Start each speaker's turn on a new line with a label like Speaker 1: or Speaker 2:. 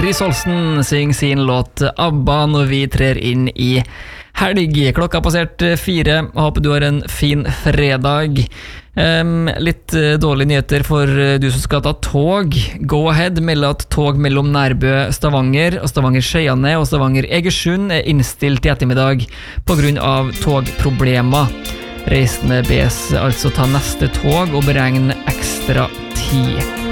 Speaker 1: Chris Olsen synger sin låt ABBA når vi trer inn i helg. Klokka har passert 4. Håper du har en fin fredag. Litt dårlige nyheter for du som skal ta tog. Go Ahead melder at tog mellom Nærbø, Stavanger og Stavanger-Skeiane og Stavanger-Egersund er innstilt i ettermiddag på grunn av togproblemer. Reisende bes altså ta neste tog og beregne ekstra tid.